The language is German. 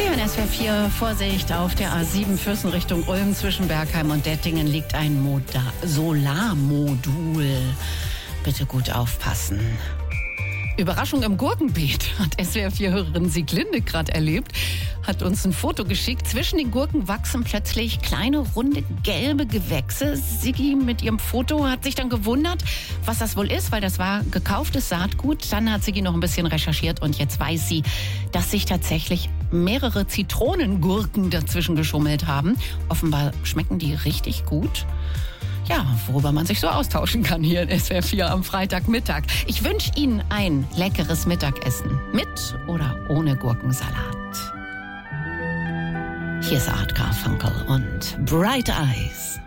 Ja, in SWR 4 Vorsicht auf der A7 Fürsten Richtung Ulm zwischen Bergheim und Dettingen liegt ein Solarmodul. Bitte gut aufpassen. Überraschung im Gurkenbeet hat SWR 4-Hörerin Sieglinde gerade erlebt. Hat uns ein Foto geschickt. Zwischen den Gurken wachsen plötzlich kleine, runde, gelbe Gewächse. Sigi mit ihrem Foto hat sich dann gewundert, was das wohl ist, weil das war gekauftes Saatgut. Dann hat Sigi noch ein bisschen recherchiert und jetzt weiß sie, dass sich tatsächlich mehrere Zitronengurken dazwischen geschummelt haben. Offenbar schmecken die richtig gut. Ja, worüber man sich so austauschen kann hier in SWR 4 am Freitagmittag. Ich wünsche Ihnen ein leckeres Mittagessen mit oder ohne Gurkensalat. Hier ist Art Garfunkel und Bright Eyes.